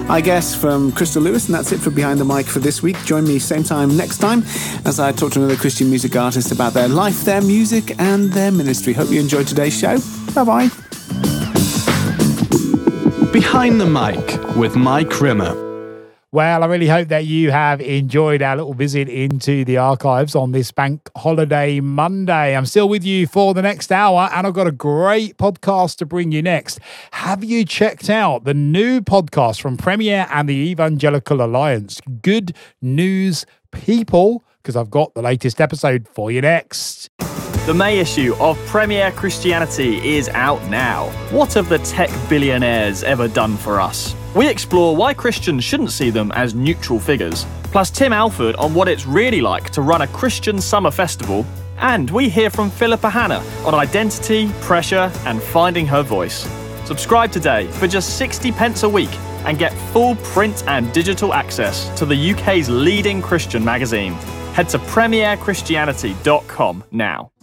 I guess from Crystal Lewis, and that's it for Behind the Mic for this week. Join me same time next time as I talk to another Christian music artist about their life, their music, and their ministry. Hope you enjoyed today's show. Bye-bye. Behind the Mic with Mike Rimmer. Well, I really hope that you have enjoyed our little visit into the archives on this Bank Holiday Monday. I'm still with you for the next hour, and I've got a great podcast to bring you next. Have you checked out the new podcast from Premier and the Evangelical Alliance, Good News People? Because I've got the latest episode for you next. The May issue of Premier Christianity is out now. What have the tech billionaires ever done for us? We explore why Christians shouldn't see them as neutral figures, plus Tim Alford on what it's really like to run a Christian summer festival, and we hear from Philippa Hanna on identity, pressure, and finding her voice. Subscribe today for just 60 pence a week and get full print and digital access to the UK's leading Christian magazine. Head to premierchristianity.com now.